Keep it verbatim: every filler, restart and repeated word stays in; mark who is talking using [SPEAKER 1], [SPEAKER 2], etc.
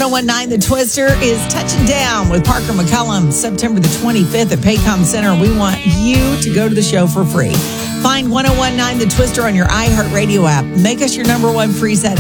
[SPEAKER 1] nineteen The Twister is touching down with Parker McCullum September the twenty-fifth at Paycom Center. We want you to go to the show for free. Find ten nineteen The Twister on your iHeartRadio app. Make us your number one preset